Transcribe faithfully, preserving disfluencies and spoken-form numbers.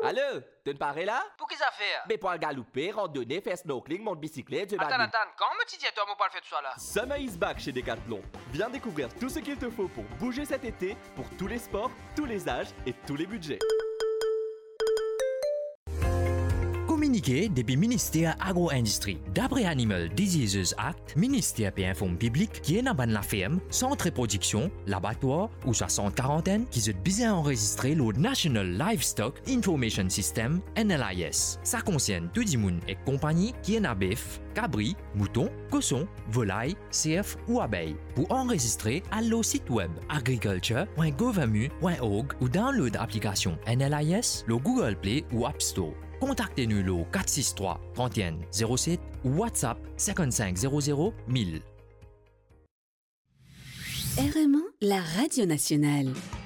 Allô, tu ne parais là? Pour qui ça fait? Mais pour galoper, randonner, faire snorkeling, monter bicyclette, je Attends, attends, quand me dis toi, mon pas le faire tout ça là? Summer is back chez Decathlon. Viens découvrir tout ce qu'il te faut pour bouger cet été, pour tous les sports, tous les âges et tous les budgets. Communiqué depuis ministère agro-industrie. D'après Animal Diseases Act, ministère peut informer public qui est dans la ferme, centre de production, l'abattoir ou sa centre quarantaine qui est bien enregistré le National Livestock Information System N L I S. Ça concerne tout le monde et compagnie qui est dans bœuf, cabri, mouton, cochon, volaille, cerf ou abeille. Pour enregistrer, allez au site web agriculture point govamu point org ou download l'application N L I S, le Google Play ou App Store. Contactez-nous au quatre six trois, trente et un zéro sept ou WhatsApp cinquante-cinq zéro zéro mille. R M un, la radio nationale.